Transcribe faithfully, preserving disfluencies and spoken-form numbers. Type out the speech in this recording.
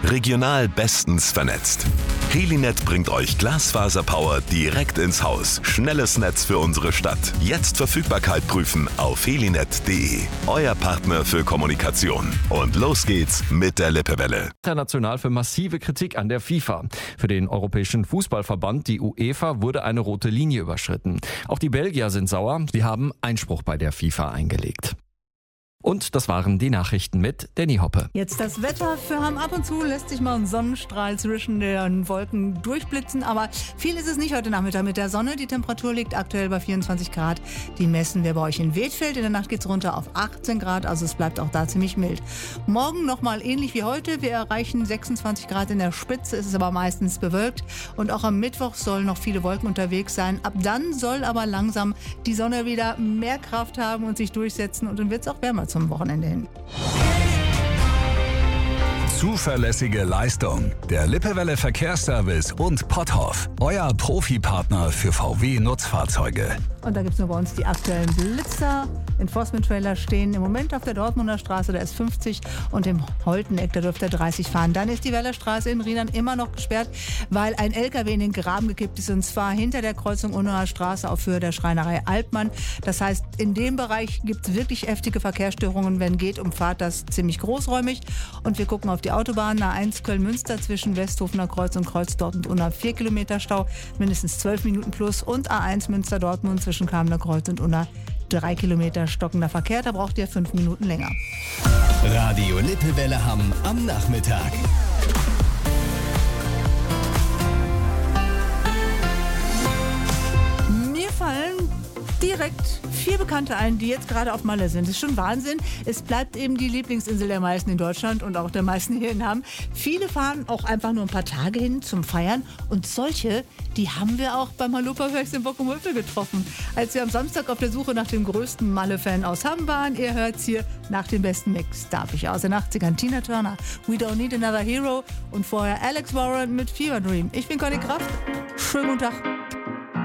Regional bestens vernetzt. Helinet bringt euch Glasfaserpower direkt ins Haus. Schnelles Netz für unsere Stadt. Jetzt Verfügbarkeit prüfen auf helinet punkt de. Euer Partner für Kommunikation. Und los geht's mit der Lippewelle. International für massive Kritik an der FIFA. Für den Europäischen Fußballverband, die UEFA, wurde eine rote Linie überschritten. Auch die Belgier sind sauer. Sie haben Einspruch bei der FIFA eingelegt. Und das waren die Nachrichten mit Danny Hoppe. Jetzt das Wetter. Für Hamm ab und zu lässt sich mal ein Sonnenstrahl zwischen den Wolken durchblitzen. Aber viel ist es nicht heute Nachmittag mit der Sonne. Die Temperatur liegt aktuell bei vierundzwanzig Grad. Die messen wir bei euch in Wedfeld. In der Nacht geht es runter auf achtzehn Grad. Also es bleibt auch da ziemlich mild. Morgen nochmal ähnlich wie heute. Wir erreichen sechsundzwanzig Grad in der Spitze. Es ist aber meistens bewölkt. Und auch am Mittwoch sollen noch viele Wolken unterwegs sein. Ab dann soll aber langsam die Sonne wieder mehr Kraft haben und sich durchsetzen. Und dann wird es auch wärmer zum Wochenende hin. Zuverlässige Leistung. Der Lippewelle Verkehrsservice und Potthoff. Euer Profipartner für V W-Nutzfahrzeuge. Und da gibt es nur bei uns die aktuellen Blitzer. Enforcement-Trailer stehen im Moment auf der Dortmunder Straße, da ist fünfzig, und im Holteneck, da dürfte er dreißig fahren. Dann ist die Wellerstraße in Riedern immer noch gesperrt, weil ein L K W in den Graben gekippt ist, und zwar hinter der Kreuzung Unnaher Straße auf Höhe der Schreinerei Alpmann. Das heißt, in dem Bereich gibt es wirklich heftige Verkehrsstörungen. Wenn geht, umfahrt das ziemlich großräumig. Und wir gucken auf die Autobahn A eins Köln-Münster zwischen Westhofener Kreuz und Kreuz Dortmund-Unna vier Kilometer Stau, mindestens zwölf Minuten plus, und A eins Münster-Dortmund zwischen Kamener Kreuz und Unna drei Kilometer stockender Verkehr, da braucht ihr fünf Minuten länger. Radio Lippewelle Hamm am Nachmittag. Mir fallen direkt vier Bekannte ein, die jetzt gerade auf Malle sind. Das ist schon Wahnsinn. Es bleibt eben die Lieblingsinsel der meisten in Deutschland und auch der meisten hier in Hamm. Viele fahren auch einfach nur ein paar Tage hin zum Feiern, und solche, die haben wir auch beim Hannover-Fest in Bockum-Hövel getroffen. Als wir am Samstag auf der Suche nach dem größten Malle-Fan aus Hamm waren, ihr hört's hier nach dem besten Mix. Darf ich aus den achtzigern Tina Turner, We Don't Need Another Hero, und vorher Alex Warren mit Fever Dream. Ich bin Conny Kraft. Schönen guten Tag.